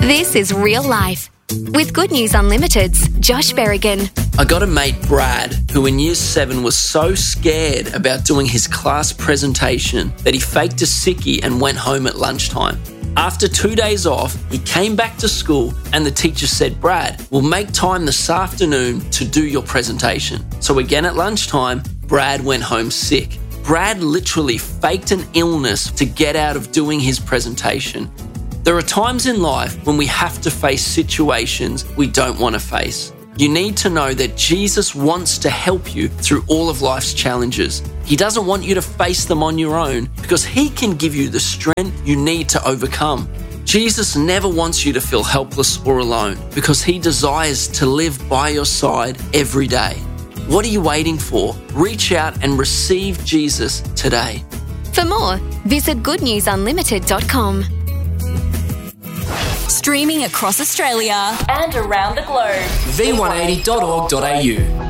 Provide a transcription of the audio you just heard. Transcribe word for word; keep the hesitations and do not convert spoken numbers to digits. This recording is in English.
This is Real Life with Good News Unlimited's Josh Berrigan. I got a mate, Brad, who in year seven was so scared about doing his class presentation that he faked a sickie and went home at lunchtime. After two days off, he came back to school and the teacher said, "Brad, we'll make time this afternoon to do your presentation." So again at lunchtime, Brad went home sick. Brad literally faked an illness to get out of doing his presentation. There are times in life when we have to face situations we don't want to face. You need to know that Jesus wants to help you through all of life's challenges. He doesn't want you to face them on your own because He can give you the strength you need to overcome. Jesus never wants you to feel helpless or alone because He desires to live by your side every day. What are you waiting for? Reach out and receive Jesus today. For more, visit good news unlimited dot com. Streaming across Australia and around the globe. v one eighty dot org dot a u